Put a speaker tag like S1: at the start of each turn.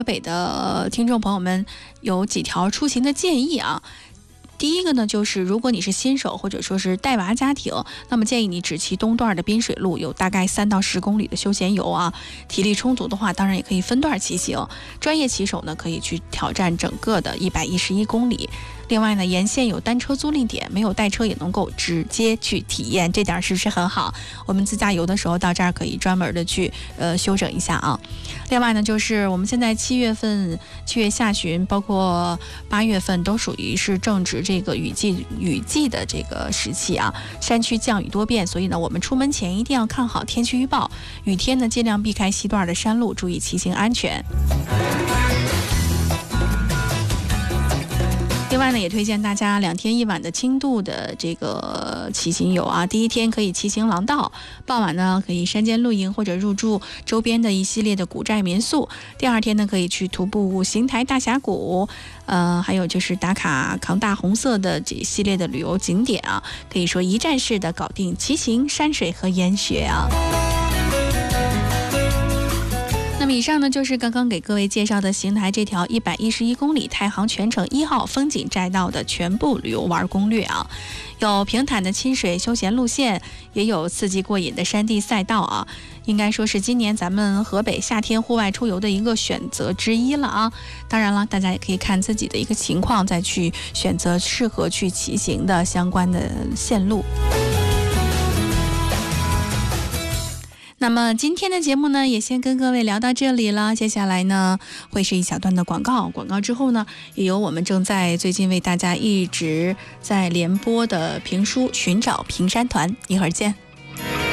S1: 北的听众朋友们有几条出行的建议啊。第一个呢，就是如果你是新手或者说是带娃家庭，那么建议你只骑东段的滨水路，有大概3到10公里的休闲游啊。体力充足的话，当然也可以分段骑行。专业骑手呢，可以去挑战整个的111公里。另外呢，沿线有单车租赁点，没有带车也能够直接去体验，这点是不是很好？我们自驾游的时候到这儿可以专门的去休整一下啊。另外呢，就是我们现在7月下旬，包括8月份都属于是正值这个雨季的这个时期啊，山区降雨多变，所以呢，我们出门前一定要看好天气预报，雨天呢尽量避开西段的山路，注意骑行安全。另外呢，也推荐大家2天1晚的轻度的这个骑行游啊。第一天可以骑行廊道，傍晚呢可以山间露营或者入住周边的一系列的古寨民宿。第二天呢可以去徒步邢台大峡谷，还有就是打卡扛大红色的这一系列的旅游景点啊，可以说一站式的搞定骑行、山水和研学啊。那么以上呢就是刚刚给各位介绍的邢台这条111公里太行全程1号风景寨道的全部旅游玩攻略啊，有平坦的亲水休闲路线，也有刺激过瘾的山地赛道啊，应该说是今年咱们河北夏天户外出游的一个选择之一了啊。当然了，大家也可以看自己的一个情况，再去选择适合去骑行的相关的线路。那么今天的节目呢，也先跟各位聊到这里了。接下来呢，会是一小段的广告。广告之后呢，也有我们正在最近为大家一直在联播的评书《寻找平山团》，一会儿见。